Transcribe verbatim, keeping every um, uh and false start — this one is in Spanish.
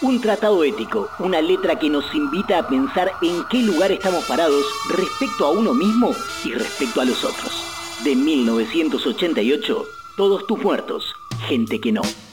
Un tratado ético, una letra que nos invita a pensar en qué lugar estamos parados respecto a uno mismo y respecto a los otros. De mil novecientos ochenta y ocho, Todos tus muertos, gente que no.